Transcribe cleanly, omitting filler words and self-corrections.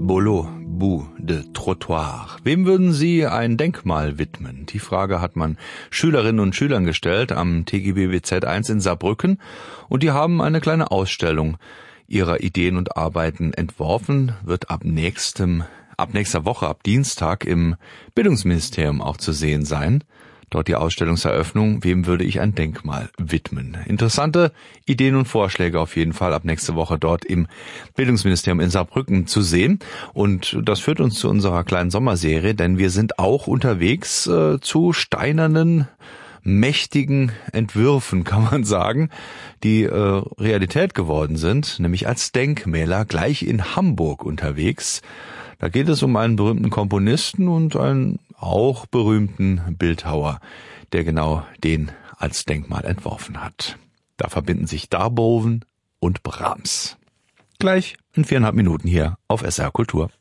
Bolo, Bout de Trottoir. Wem würden Sie ein Denkmal widmen? Die Frage hat man Schülerinnen und Schülern gestellt am TGBWZ 1 in Saarbrücken und die haben eine kleine Ausstellung ihrer Ideen und Arbeiten entworfen, wird ab nächster Woche, ab Dienstag im Bildungsministerium auch zu sehen sein. Dort die Ausstellungseröffnung, wem würde ich ein Denkmal widmen? Interessante Ideen und Vorschläge auf jeden Fall ab nächste Woche dort im Bildungsministerium in Saarbrücken zu sehen. Und das führt uns zu unserer kleinen Sommerserie, denn wir sind auch unterwegs zu steinernen, mächtigen Entwürfen, kann man sagen, die Realität geworden sind, nämlich als Denkmäler gleich in Hamburg unterwegs. Da geht es um einen berühmten Komponisten und einen auch berühmten Bildhauer, der genau den als Denkmal entworfen hat. Da verbinden sich Darboven und Brahms. Gleich in 4,5 Minuten hier auf SR Kultur.